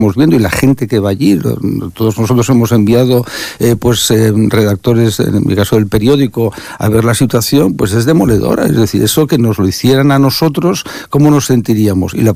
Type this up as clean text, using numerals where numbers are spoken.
viendo y la gente que va allí, todos nosotros hemos enviado redactores, en mi caso del periódico, a ver la situación, pues es demoledora. Es decir, eso que nos lo hicieran a nosotros, ¿cómo nos sentiríamos? Y la